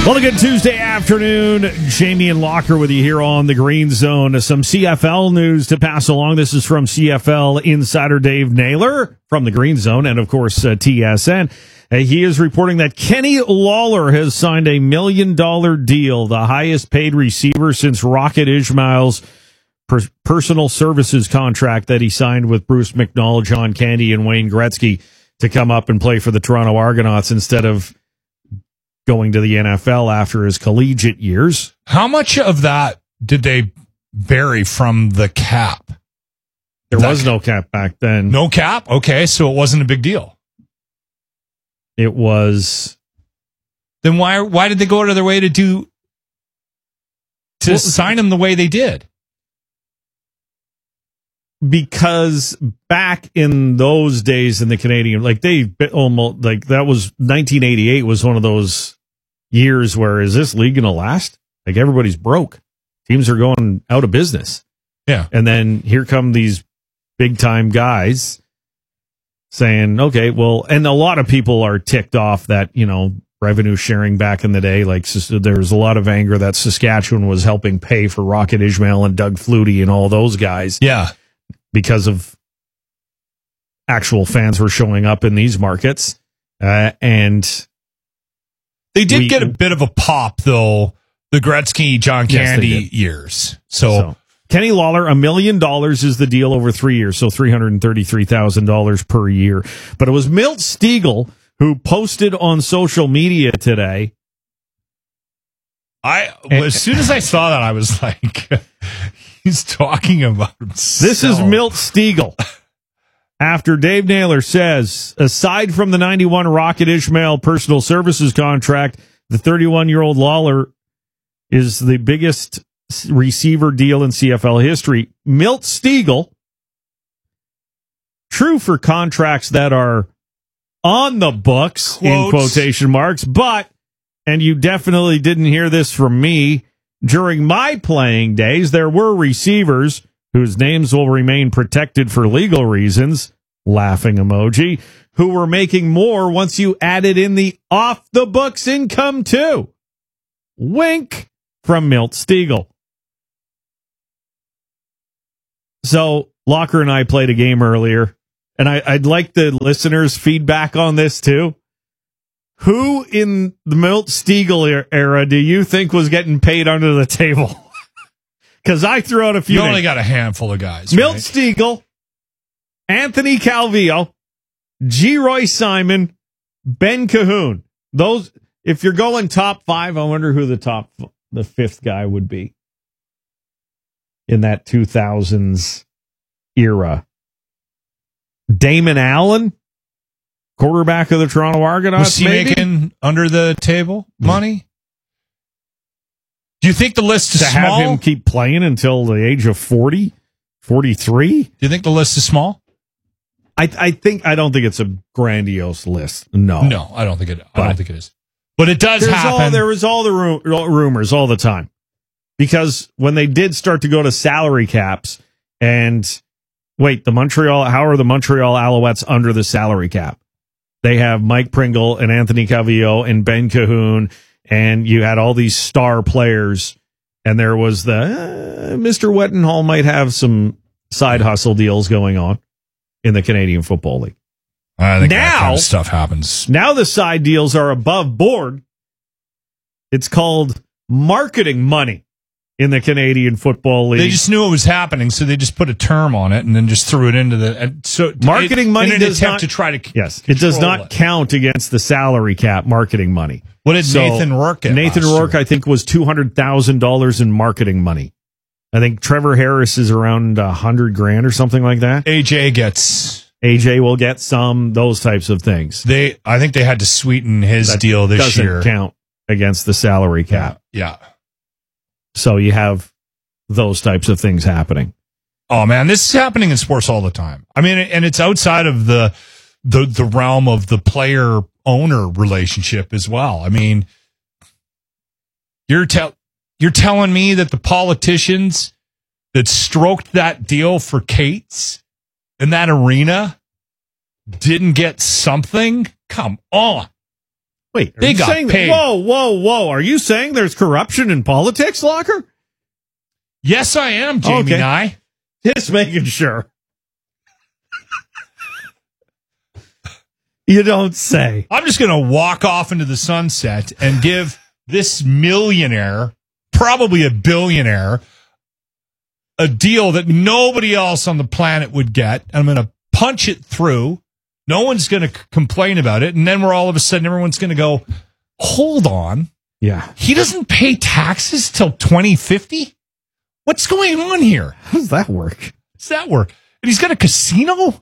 Well, a good Tuesday afternoon. Jamie and Locker with you here on the Green Zone. Some CFL news to pass along. This is from CFL insider Dave Naylor from the Green Zone and, of course, TSN. He is reporting that Kenny Lawler has signed a $1 million deal, the highest paid receiver since Rocket Ismail's personal services contract that he signed with Bruce McNall, John Candy, and Wayne Gretzky to come up and play for the Toronto Argonauts instead of going to the NFL after his collegiate years. How much of that did they vary from the cap? There was no cap back then. No cap? Okay, so it wasn't a big deal. It was. Then why did they go out of their way to sign him the way they did? Because back in those days in the Canadian, that was 1988 was one of those years where, is this league going to last? Like, everybody's broke. Teams are going out of business. Yeah. And then here come these big time guys saying, okay, well, and a lot of people are ticked off that, revenue sharing back in the day. Like, there's a lot of anger that Saskatchewan was helping pay for Rocket Ismail and Doug Flutie and all those guys. Yeah. Because of actual fans were showing up in these markets. And they did get a bit of a pop, though, the Gretzky, John Candy years. So Kenny Lawler, $1 million is the deal over 3 years, so $333,000 per year. But it was Milt Stegall who posted on social media today. As soon as I saw that, I was like, he's talking about himself. This is Milt Stegall. After Dave Naylor says, aside from the 91 Rocket Ismail personal services contract, the 31-year-old Lawler is the biggest receiver deal in CFL history. Milt Stegall, true for contracts that are on the books, quotes, in quotation marks, but, and you definitely didn't hear this from me, during my playing days, there were receivers whose names will remain protected for legal reasons, laughing emoji, who were making more once you added in the off-the-books income, too. Wink from Milt Stegall. So, Locker and I played a game earlier, and I'd like the listeners' feedback on this, too. Who in the Milt Stegall era do you think was getting paid under the table? Because I threw out a few. You only got a handful of guys. Milt right? Stegall, Anthony Calvillo, G. Roy Simon, Ben Cahoon. Those, if you're going top five, I wonder who the fifth guy would be in that 2000s era. Damon Allen, quarterback of the Toronto Argonauts. Was he making under the table money? Do you think the list is small? To have him keep playing until the age of 40, 43? Do you think the list is small? I don't think it's a grandiose list. No, I don't think it. I don't think it is. But it does happen. There was all the rumors all the time, because when they did start to go to salary caps, and wait, how are the Montreal Alouettes under the salary cap? They have Mike Pringle and Anthony Calvillo and Ben Cahoon, and you had all these star players, and there was the Mr. Wettenhall might have some side hustle deals going on in the Canadian Football League. I think that kind of stuff happens. Now the side deals are above board. It's called marketing money in the Canadian Football League. They just knew it was happening, so they just put a term on it and then just threw it into the marketing money. In an attempt to try to it does not count against the salary cap. Marketing money. What did Nathan Rourke get? Nathan Rourke, I think, was $200,000 in marketing money. I think Trevor Harris is around $100,000 or something like that. AJ will get some, those types of things. I think they had to sweeten his deal this year. Doesn't count against the salary cap. Yeah. So you have those types of things happening. Oh man, this is happening in sports all the time. I mean, and it's outside of the realm of the player owner relationship as well. I mean, you're telling me that the politicians that stroked that deal for Cates in that arena didn't get something? Come on. Wait, are They you got saying paid. Whoa. Are you saying there's corruption in politics, Locker? Yes, I am, Jamie Okay. Nye. Just making sure. You don't say. I'm just going to walk off into the sunset and give this millionaire, probably a billionaire, a deal that nobody else on the planet would get. I'm going to punch it through. No one's going to complain about it. And then we're all of a sudden, everyone's going to go, hold on. Yeah. He doesn't pay taxes till 2050? What's going on here? How does that work? Does that work? And he's got a casino?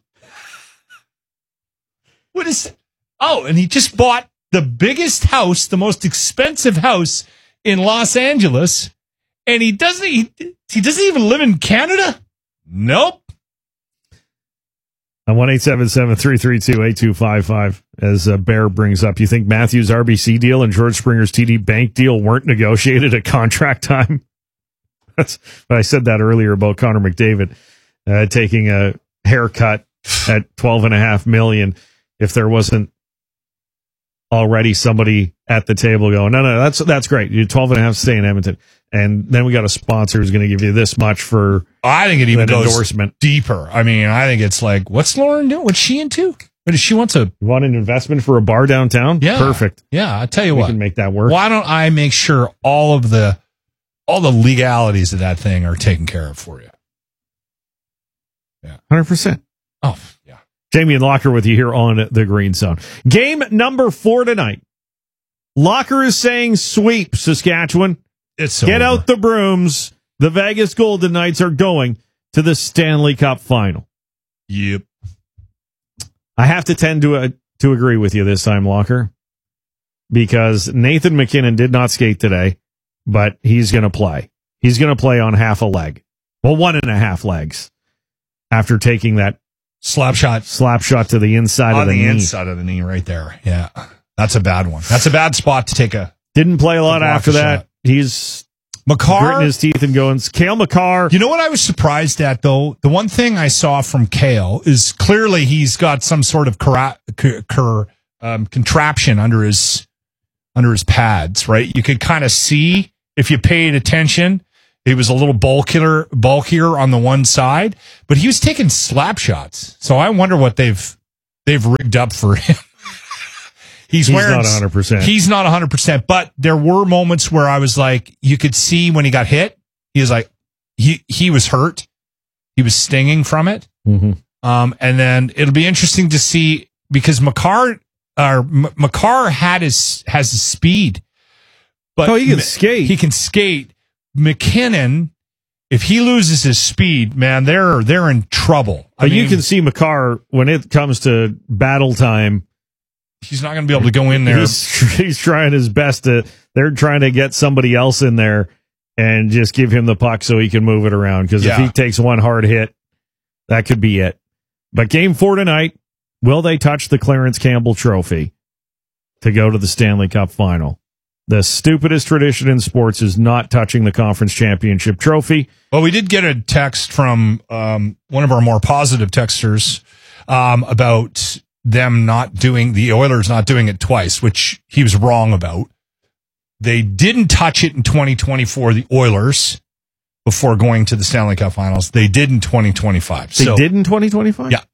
What is... Oh, and he just bought the biggest house, the most expensive house in Los Angeles, and he doesn't even live in Canada? Nope. On 1-877-332-8255, as Bear brings up, you think Matthews' RBC deal and George Springer's TD Bank deal weren't negotiated at contract time? That's, I said that earlier about Connor McDavid taking a haircut at $12.5 million. If there wasn't already somebody at the table going, no, that's great. You're 12.5, stay in Edmonton. And then we got a sponsor who's going to give you this much for I think it even goes endorsement. Deeper. I mean, I think it's like, what's Lauren doing? What's she into? What does she want to... You want an investment for a bar downtown? Yeah. Perfect. Yeah, I tell you We what. can make that work. Why don't I make sure all the legalities of that thing are taken care of for you? 100%. Oh, yeah. Jamie and Locker with you here on the Green Zone. Game number 4 tonight. Locker is saying sweep, Saskatchewan. It's Get over. out the brooms. The Vegas Golden Knights are going to the Stanley Cup final. Yep. I have to tend to agree with you this time, Locker, because Nathan McKinnon did not skate today, but he's going to play. He's going to play on half a leg. Well, 1.5 legs after taking that slap shot to the inside of the knee. Inside of the knee right there. Yeah. That's a bad one. That's a bad spot to take a... Didn't play a lot after that. Shot. He's Makar, gritting his teeth and going, Cale Makar. You know what I was surprised at, though? The one thing I saw from Cale is clearly he's got some sort of contraption under his pads, right? You could kind of see, if you paid attention, he was a little bulkier on the one side, but he was taking slap shots. So I wonder what they've rigged up for him. He's not 100%. He's not 100%, but there were moments where I was like, you could see when he got hit, he was like, he was hurt. He was stinging from it. Mm-hmm. And then it'll be interesting to see, because Makar has his speed, but he can skate. He can skate. McKinnon, if he loses his speed, man, they're in trouble. But you can see Makar when it comes to battle time. He's not going to be able to go in there. He's trying his best they're trying to get somebody else in there and just give him the puck so he can move it around. Because if he takes one hard hit, that could be it. But game 4 tonight, will they touch the Clarence Campbell Trophy to go to the Stanley Cup final? The stupidest tradition in sports is not touching the conference championship trophy. Well, we did get a text from one of our more positive texters about the Oilers not doing it twice, which he was wrong about. They didn't touch it in 2024, the Oilers, before going to the Stanley Cup Finals. They did in 2025. They did in 2025? Yeah.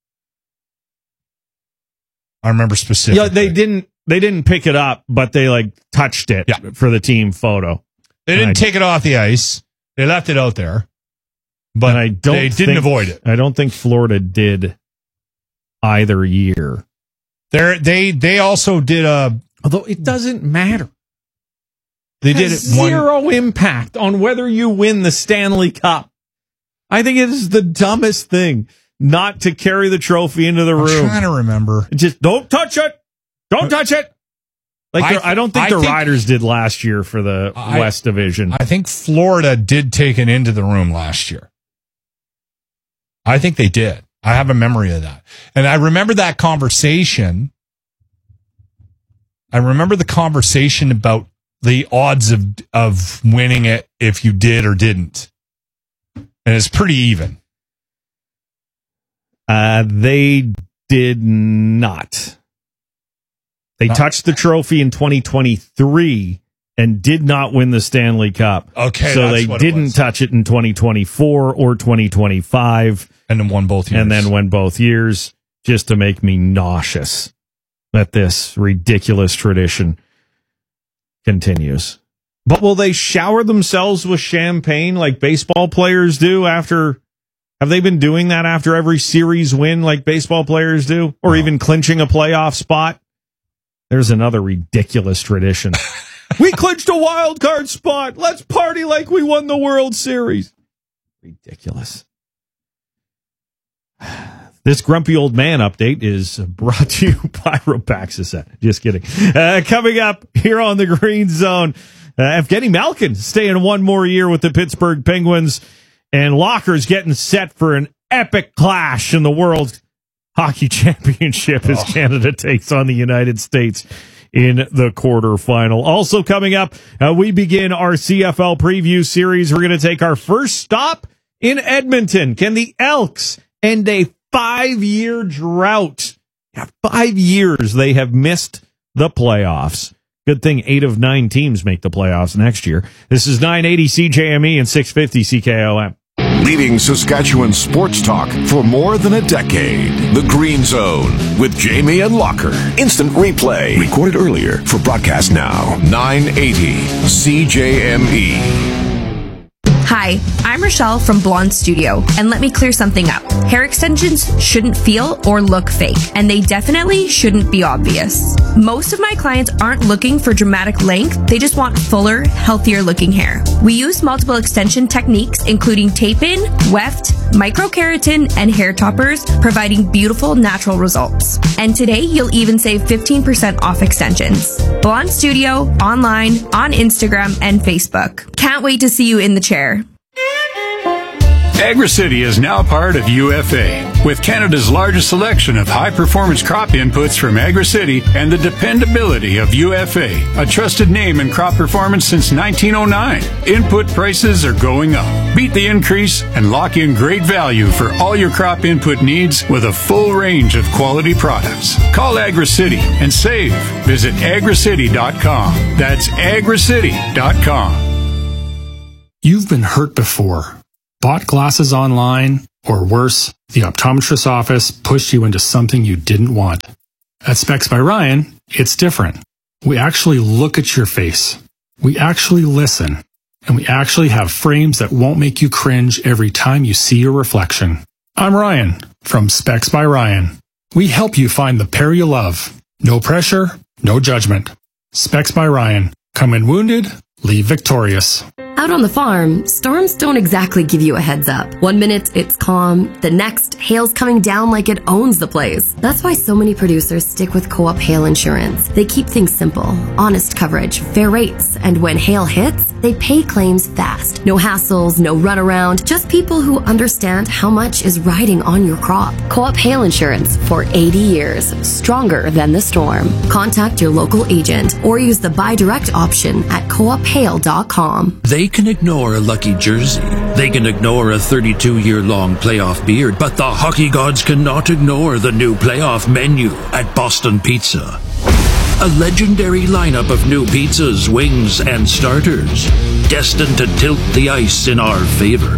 I remember specifically. Yeah, they didn't pick it up, but they touched it for the team photo. They didn't take it off the ice. They left it out there. But they didn't avoid it. I don't think Florida did either year. They also did although it doesn't matter. They did it zero impact on whether you win the Stanley Cup. I think it is the dumbest thing not to carry the trophy into the room. I'm trying to remember. Just don't touch it. Don't touch it. I don't think the Riders did last year for the West Division. I think Florida did take it into the room last year. I think they did. I have a memory of that. And I remember that conversation. I remember the conversation about the odds of winning it if you did or didn't. And it's pretty even. They did not. They touched the trophy in 2023 and did not win the Stanley Cup. Okay, so they didn't touch it in 2024 or 2025. And then won both years. Just to make me nauseous that this ridiculous tradition continues. But will they shower themselves with champagne like baseball players do after? Have they been doing that after every series win like baseball players do? Or even clinching a playoff spot? There's another ridiculous tradition. We clinched a wild card spot. Let's party like we won the World Series. Ridiculous. This grumpy old man update is brought to you by Ropaxicet. Just kidding. Coming up here on the Green Zone, Evgeny Malkin staying one more year with the Pittsburgh Penguins, and Locker's getting set for an epic clash in the World Hockey Championship as Canada takes on the United States in the quarterfinal. Also coming up, we begin our CFL preview series. We're going to take our first stop in Edmonton. Can the Elks end a 5-year drought? 5 years they have missed the playoffs. Good thing 8 of 9 teams make the playoffs next year. This is 980 CJME and 650 CKOM. Leading Saskatchewan sports talk for more than a decade. The Green Zone with Jamie and Locker. Instant replay. Recorded earlier for broadcast now. 980 CJME. Hi, I'm Rochelle from Blonde Studio, and let me clear something up. Hair extensions shouldn't feel or look fake, and they definitely shouldn't be obvious. Most of my clients aren't looking for dramatic length, they just want fuller, healthier looking hair. We use multiple extension techniques, including tape-in, weft, microkeratin, and hair toppers, providing beautiful natural results. And today, you'll even save 15% off extensions. Blonde Studio, online, on Instagram, and Facebook. Can't wait to see you in the chair. AgriCity is now part of UFA. With Canada's largest selection of high-performance crop inputs from AgriCity and the dependability of UFA, a trusted name in crop performance since 1909, input prices are going up. Beat the increase and lock in great value for all your crop input needs with a full range of quality products. Call AgriCity and save. Visit agricity.com. That's agricity.com. You've been hurt before. Bought glasses online, or worse, the optometrist's office pushed you into something you didn't want. At Specs by Ryan, it's different. We actually look at your face. We actually listen. And we actually have frames that won't make you cringe every time you see your reflection. I'm Ryan from Specs by Ryan. We help you find the pair you love. No pressure, no judgment. Specs by Ryan. Come in wounded, leave victorious. Out on the farm, storms don't exactly give you a heads up. 1 minute, it's calm. The next, hail's coming down like it owns the place. That's why so many producers stick with Co-op Hail Insurance. They keep things simple, honest coverage, fair rates, and when hail hits, they pay claims fast. No hassles, no runaround, just people who understand how much is riding on your crop. Co-op Hail Insurance for 80 years, stronger than the storm. Contact your local agent or use the buy direct option at coophail.com. They can ignore a lucky jersey. They can ignore a 32-year-long playoff beard, but the hockey gods cannot ignore the new playoff menu at Boston Pizza. A legendary lineup of new pizzas, wings, and starters, destined to tilt the ice in our favor.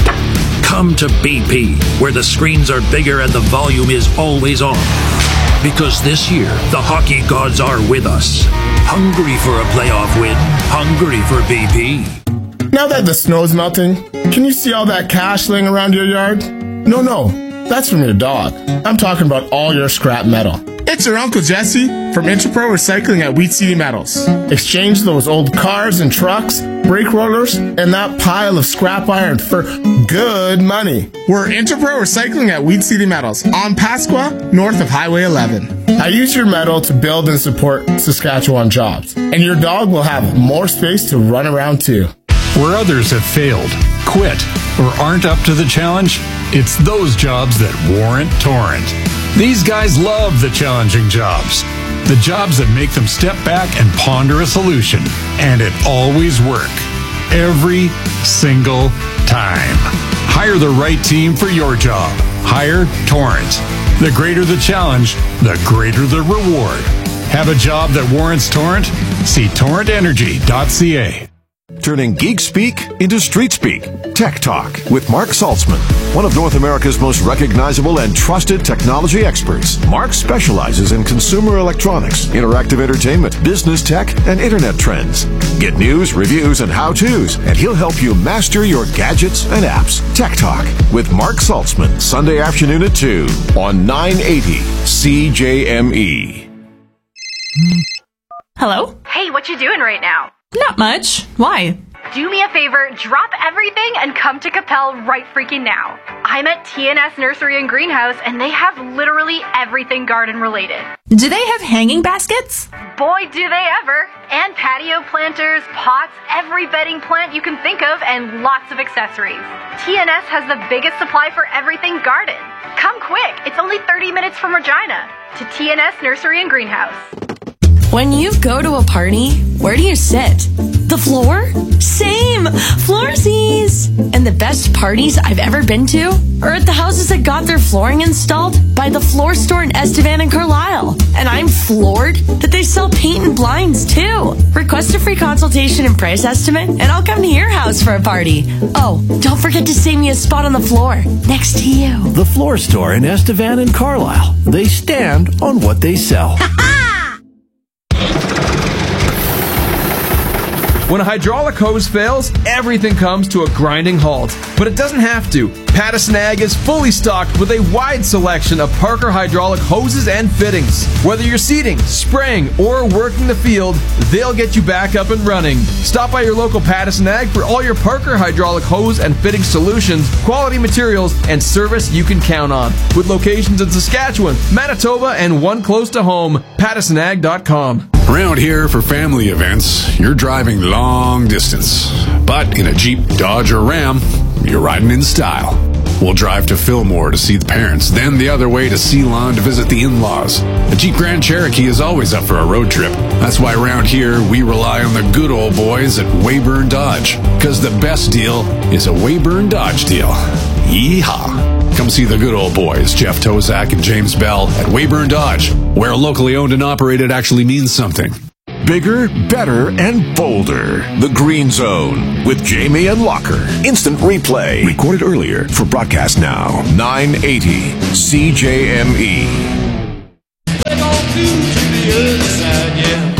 Come to BP, where the screens are bigger and the volume is always on. Because this year, the hockey gods are with us. Hungry for a playoff win. Hungry for BP. Now that the snow's melting, can you see all that cash laying around your yard? No, that's from your dog. I'm talking about all your scrap metal. It's your Uncle Jesse from Interpro Recycling at Wheat City Metals. Exchange those old cars and trucks, brake rollers, and that pile of scrap iron for good money. We're Interpro Recycling at Wheat City Metals on Pasqua, north of Highway 11. I use your metal to build and support Saskatchewan jobs, and your dog will have more space to run around too. Where others have failed, quit, or aren't up to the challenge, it's those jobs that warrant Torrent. These guys love the challenging jobs. The jobs that make them step back and ponder a solution. And it always works. Every single time. Hire the right team for your job. Hire Torrent. The greater the challenge, the greater the reward. Have a job that warrants Torrent? See torrentenergy.ca. Turning geek speak into street speak. Tech Talk with Mark Saltzman, one of North America's most recognizable and trusted technology experts. Mark specializes in consumer electronics, interactive entertainment, business tech, and internet trends. Get news, reviews, and how-tos, and he'll help you master your gadgets and apps. Tech Talk with Mark Saltzman, Sunday afternoon at 2 on 980 CJME. Hello? Hey, what you doing right now? Not much. Why? Do me a favor, drop everything and come to Capel right freaking now. I'm at TNS Nursery and Greenhouse, and they have literally everything garden related. Do they have hanging baskets? Boy, do they ever. And patio planters, pots, every bedding plant you can think of, and lots of accessories. TNS has the biggest supply for everything garden. Come quick, it's only 30 minutes from Regina. To TNS Nursery and Greenhouse. When you go to a party, where do you sit? The floor? Same! Floorsies! And the best parties I've ever been to are at the houses that got their flooring installed by the Floor Store in Estevan and Carlisle. And I'm floored that they sell paint and blinds too. Request a free consultation and price estimate, and I'll come to your house for a party. Oh, don't forget to save me a spot on the floor next to you. The Floor Store in Estevan and Carlisle. They stand on what they sell. When a hydraulic hose fails, everything comes to a grinding halt. But it doesn't have to. Pattisonag is fully stocked with a wide selection of Parker hydraulic hoses and fittings. Whether you're seeding, spraying, or working the field, they'll get you back up and running. Stop by your local Pattisonag for all your Parker hydraulic hose and fitting solutions, quality materials, and service you can count on. With locations in Saskatchewan, Manitoba, and one close to home, Pattisonag.com. Around here for family events, you're driving long distance. But in a Jeep, Dodge, or Ram, you're riding in style. We'll drive to Fillmore to see the parents, then the other way to Ceylon to visit the in-laws. A Jeep Grand Cherokee is always up for a road trip. That's why around here, we rely on the good old boys at Weyburn Dodge. Because the best deal is a Weyburn Dodge deal. Yeehaw! Come see the good old boys, Jeff Tozak and James Bell at Weyburn Dodge, where locally owned and operated actually means something. Bigger, better, and bolder. The Green Zone with Jamie and Locker. Instant replay. Recorded earlier for broadcast now. 980 CJME. We're going to the other side, yeah.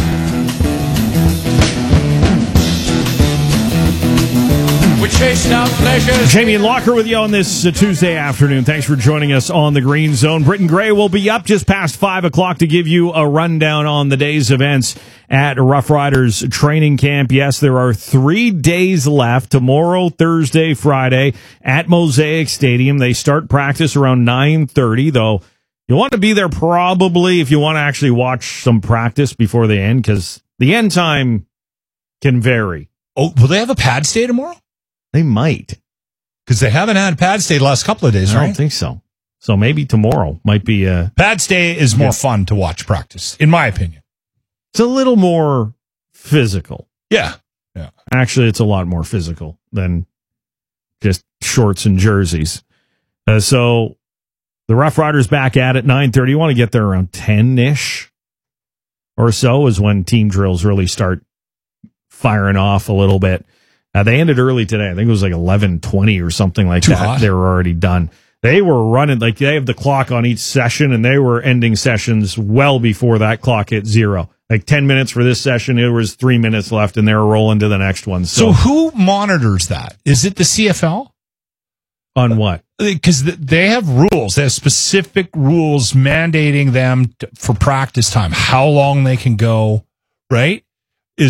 We chased our pleasures. Jamie and Locker with you on this Tuesday afternoon. Thanks for joining us on the Green Zone. Britton Gray will be up just past 5 o'clock to give you a rundown on the day's events at Rough Riders training camp. Yes, there are 3 days left. Tomorrow, Thursday, Friday at Mosaic Stadium. They start practice around 9:30, though. You want to be there probably if you want to actually watch some practice before the end, because the end time can vary. Oh, will they have a pads day tomorrow? They might. Because they haven't had pads day the last couple of days, I right? don't think so. So maybe tomorrow might be pads day is more fun to watch practice, in my opinion. It's a little more physical. Yeah. Actually, it's a lot more physical than just shorts and jerseys. So the Rough Riders back at it 9:30. You want to get there around 10-ish or so is when team drills really start firing off a little bit. They ended early today. I think it was like 11:20 or something like that. Hot. They were already done. They were running, like they have the clock on each session, and they were ending sessions well before that clock hit 0. Like 10 minutes for this session, it was 3 minutes left, and they were rolling to the next one. So who monitors that? Is it the CFL? On what? Because they have rules. They have specific rules mandating them for practice time, how long they can go, right? Do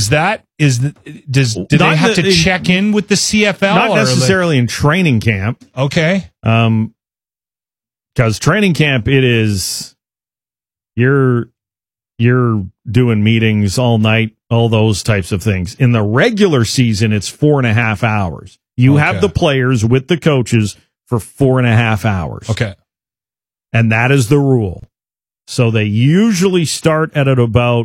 they have to check in with the CFL? Not necessarily in training camp. Okay. Because training camp, it is, you're doing meetings all night, all those types of things. In the regular season, it's 4.5 hours. You have the players with the coaches for 4.5 hours. Okay. And that is the rule. So they usually start at about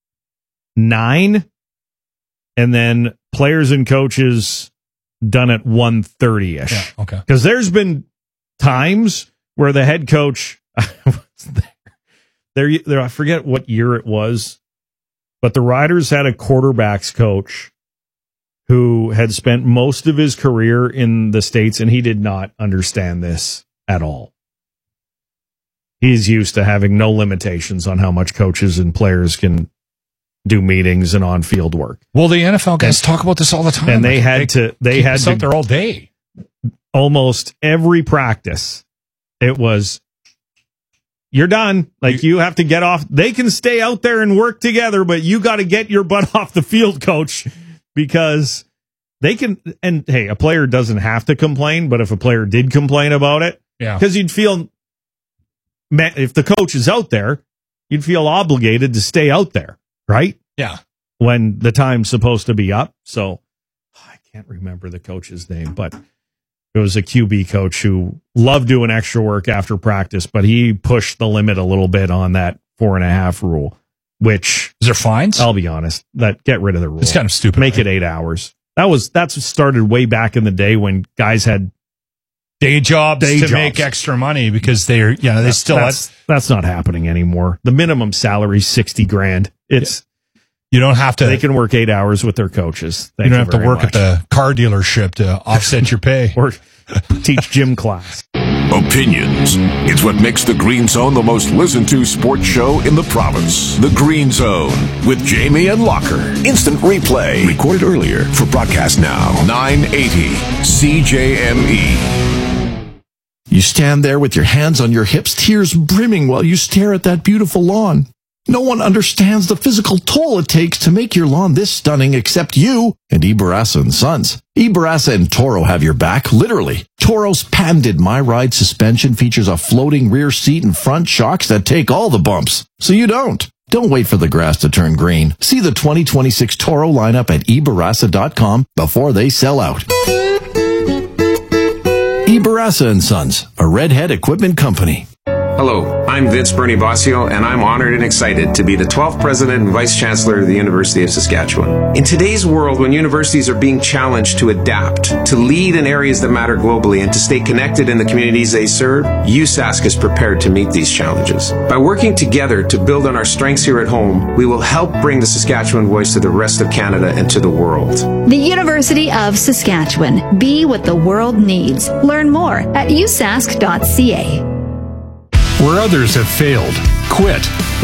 9, and then players and coaches done at 1:30-ish. Yeah, okay. Because there's been times where the head coach I forget what year it was, but the Riders had a quarterbacks coach who had spent most of his career in the States, and he did not understand this at all. He's used to having no limitations on how much coaches and players can do meetings and on-field work. Well, the NFL guys talk about this all the time. And they had to out there all day. Almost every practice, it was, you're done. Like, you have to get off. They can stay out there and work together, but you got to get your butt off the field, coach, because they can. And hey, a player doesn't have to complain, but if a player did complain about it, because you'd feel, if the coach is out there, you'd feel obligated to stay out there, right? Yeah. When the time's supposed to be up. So I can't remember the coach's name, but it was a QB coach who loved doing extra work after practice, but he pushed the limit a little bit on that 4.5 rule, which is there fines? I'll be honest, get rid of the rule. It's kind of stupid. Make it 8 hours. That's started way back in the day when guys had day jobs make extra money because they're, that's not happening anymore. The minimum salary is $60,000. You don't have to. They can work 8 hours with their coaches. You don't have to work at the car dealership to offset your pay or teach gym class. Opinions. It's what makes the Green Zone the most listened to sports show in the province. The Green Zone with Jamie and Locker. Instant replay. Recorded earlier for broadcast now. 980 CJME. You stand there with your hands on your hips, tears brimming while you stare at that beautiful lawn. No one understands the physical toll it takes to make your lawn this stunning except you and Ibarasa & Sons. Ibarasa and Toro have your back, literally. Toro's patented My Ride suspension features a floating rear seat and front shocks that take all the bumps, so you don't. Don't wait for the grass to turn green. See the 2026 Toro lineup at Ibarasa.com before they sell out. Ibarasa & Sons, a Redhead equipment company. Hello, I'm Vince Bernie Bossio, and I'm honored and excited to be the 12th President and Vice Chancellor of the University of Saskatchewan. In today's world, when universities are being challenged to adapt, to lead in areas that matter globally, and to stay connected in the communities they serve, USask is prepared to meet these challenges. By working together to build on our strengths here at home, we will help bring the Saskatchewan voice to the rest of Canada and to the world. The University of Saskatchewan. Be what the world needs. Learn more at usask.ca. Where others have failed, quit,